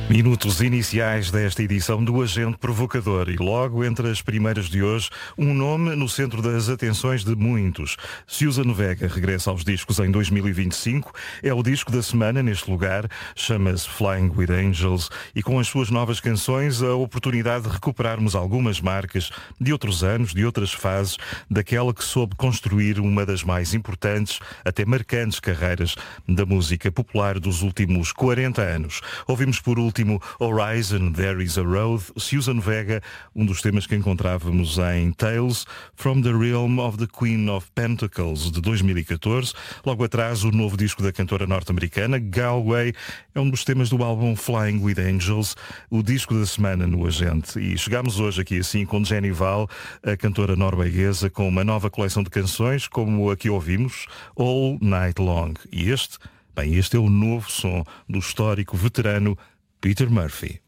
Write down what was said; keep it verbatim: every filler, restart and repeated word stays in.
Minutos iniciais desta edição do Agente Provocador e logo entre as primeiras de hoje, um nome no centro das atenções de muitos. Suzanne Vega regressa aos discos em dois mil e vinte e cinco, é o disco da semana neste lugar, chama-se Flying with Angels e com as suas novas canções a oportunidade de recuperarmos algumas marcas de outros anos, de outras fases, daquela que soube construir uma das mais importantes, até marcantes carreiras da música popular dos últimos quarenta anos. Ouvimos por último Horizon, There is a Road, Suzanne Vega, um dos temas que encontrávamos em Tales from the Realm of the Queen of Pentacles, de dois mil e catorze. Logo atrás, o novo disco da cantora norte-americana, Galway, é um dos temas do álbum Flying with Angels, o disco da semana no Agente. E chegámos hoje aqui assim com Jenny Val, a cantora norueguesa, com uma nova coleção de canções, como a que ouvimos, All Night Long. E este, bem, este é o novo som do histórico veterano Peter Murphy.